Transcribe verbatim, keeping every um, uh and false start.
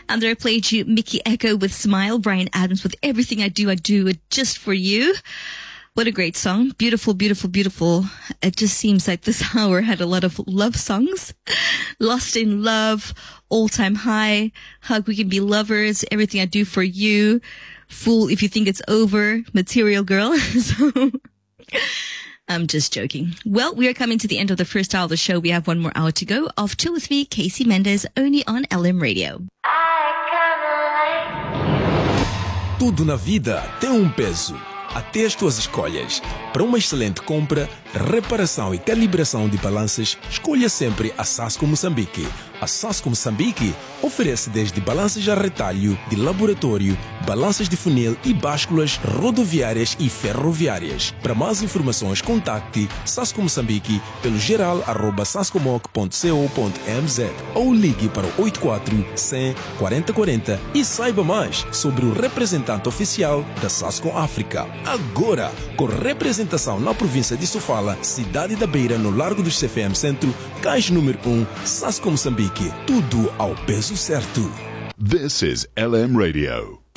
And there I played you Mickey Echo with Smile, Brian Adams with Everything I Do, I Do It Just For You. What a great song. Beautiful, beautiful, beautiful. It just seems like this hour had a lot of love songs. Lost in Love, All Time High, Hug, We Can Be Lovers, Everything I Do For You, Fool If You Think It's Over, Material Girl. So I'm just joking. Well, we are coming to the end of the first hour of the show. We have one more hour to go. Off Chill With Me, Casey Mendes, only on L M Radio. Tudo na vida tem um peso. Até as tuas escolhas. Para uma excelente compra, reparação e calibração de balanças, escolha sempre a Sasco Moçambique. A Sasco Moçambique oferece desde balanças a retalho, de laboratório, balanças de funil e básculas rodoviárias e ferroviárias. Para mais informações, contacte Sasco Moçambique pelo geral arroba sascomoc ponto co ponto mz ou ligue para o oito quatro cem quarenta quarenta e saiba mais sobre o representante oficial da Sasco África. Agora, com representação na província de Sofala, cidade da Beira, no Largo do C F M Centro, caixa número um, Sasco Moçambique. Tudo ao peso certo. This is L M Radio.